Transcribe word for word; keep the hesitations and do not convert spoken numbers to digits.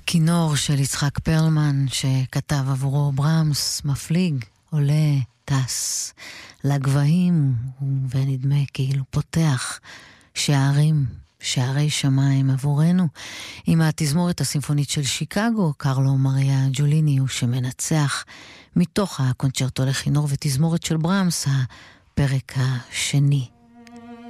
הכינור של יצחק פרלמן שכתב עבורו ברמס, מפליג, עולה, טס לגבהים ונדמה כאילו פותח שערים, שערי שמיים עבורנו. עם התזמורת הסימפונית של שיקגו, קרלו מריה ג'וליני הוא שמנצח מתוך הקונצ'רטו לכינור ותזמורת של ברמס, הפרק השני.